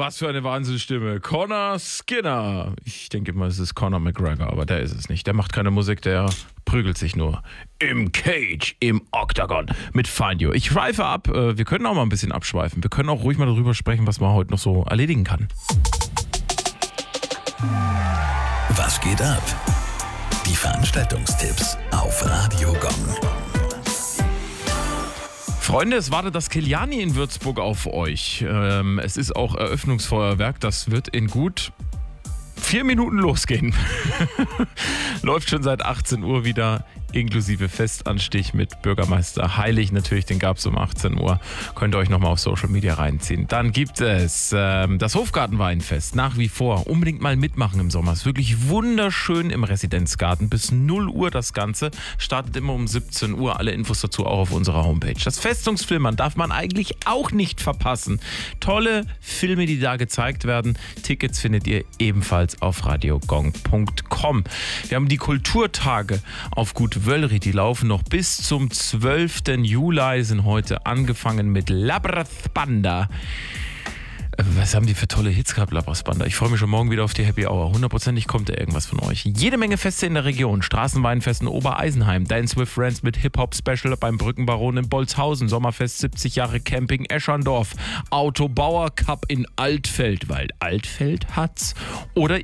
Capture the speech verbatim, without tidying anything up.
was für eine Wahnsinnsstimme. Conor Skinner. Ich denke mal, es ist Conor McGregor, aber der ist es nicht. Der macht keine Musik, der prügelt sich nur im Cage, im Octagon mit Find You. Ich schweife ab. Wir können auch mal ein bisschen abschweifen. Wir können auch ruhig mal darüber sprechen, was man heute noch so erledigen kann. Was geht ab? Die Veranstaltungstipps auf Radio Gong. Freunde, es wartet das Kiliani in Würzburg auf euch. Ähm, es ist auch Eröffnungsfeuerwerk. Das wird in gut vier Minuten losgehen. Läuft schon seit achtzehn Uhr wieder, inklusive Festanstich mit Bürgermeister Heilig. Natürlich, den gab es um achtzehn Uhr. Könnt ihr euch nochmal auf Social Media reinziehen. Dann gibt es ähm, das Hofgartenweinfest. Nach wie vor. Unbedingt mal mitmachen im Sommer. Ist wirklich wunderschön im Residenzgarten. Bis null Uhr das Ganze. Startet immer um siebzehn Uhr. Alle Infos dazu auch auf unserer Homepage. Das Festungsflimmern darf man eigentlich auch nicht verpassen. Tolle Filme, die da gezeigt werden. Tickets findet ihr ebenfalls auf radiogong punkt com. Wir haben die Kulturtage auf Gut Wölri, die laufen noch bis zum zwölften Juli, sind heute angefangen mit Labrath Banda. Was haben die für tolle Hits gehabt, Labrath Banda? Ich freue mich schon morgen wieder auf die Happy Hour. Hundertprozentig kommt da irgendwas von euch. Jede Menge Feste in der Region. Straßenweinfest in Obereisenheim, Dance with Friends mit Hip-Hop-Special beim Brückenbaron in Bolzhausen, Sommerfest siebzig Jahre Camping Eschandorf, Autobauer Cup in Altfeld, weil Altfeld hat's. Oder